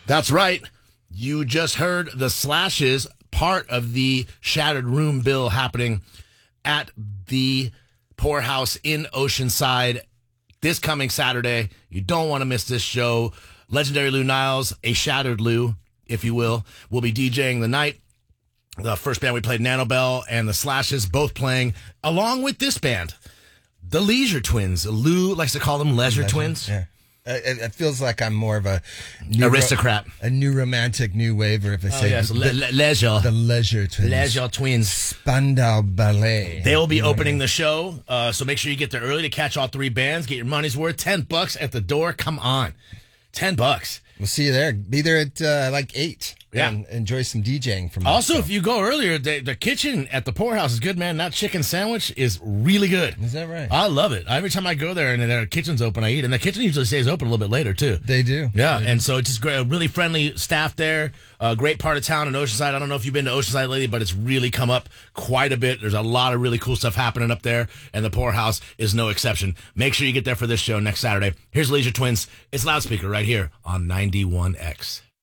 That's right. You just heard the Slashes, part of the Shattered Room bill happening at the Poorhouse in Oceanside this coming Saturday. You don't want to miss this show. Legendary Lou Niles, a Shattered Lou, if you will be DJing the night. The first band we played, Nanobell, and the Slashes, both playing, along with this band, the Leisure Twins. Lou likes to call them Leisure Twins. Yeah. It feels like I'm more of a aristocrat, a new romantic new waver. If I say Leisure, the Leisure Twins, Leisure Twins, Spandau Ballet. They will be opening the show, so make sure you get there early to catch all three bands. Get your money's worth. $10 at the door. Come on, $10. We'll see you there. Be there at like 8. Yeah. And enjoy some DJing from Also, if you go earlier, the kitchen at the Poorhouse is good, man. That chicken sandwich is really good. Is that right? I love it. Every time I go there and their kitchen's open, I eat. And the kitchen usually stays open a little bit later, too. They do. Yeah, and so it's just great. Really friendly staff there. Great part of town in Oceanside. I don't know if you've been to Oceanside lately, but it's really come up quite a bit. There's a lot of really cool stuff happening up there, and the Poorhouse is no exception. Make sure you get there for this show next Saturday. Here's Leisure Twins. It's Loudspeaker right here on 91X.